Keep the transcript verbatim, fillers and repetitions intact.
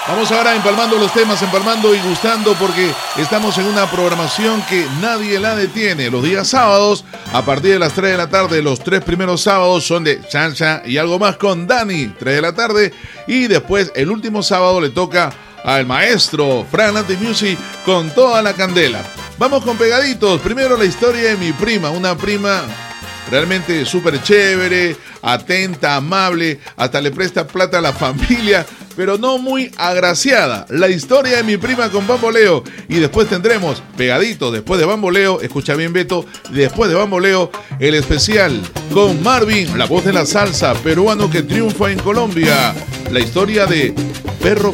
Vamos ahora empalmando los temas, empalmando y gustando, porque estamos en una programación que nadie la detiene. Los días sábados, a partir de las tres de la tarde, los tres primeros sábados son de Chancha y algo más con Dani, tres de la tarde. Y después, el último sábado le toca al maestro Fran Anti Music con toda la candela. Vamos con pegaditos. Primero la historia de mi prima, una prima realmente súper chévere, atenta, amable, hasta le presta plata a la familia, pero no muy agraciada. La historia de mi prima con Bamboleo. Y después tendremos pegaditos, después de Bamboleo, escucha bien Beto, después de Bamboleo, el especial con Marvin, la voz de la salsa, peruano que triunfa en Colombia. La historia de Perro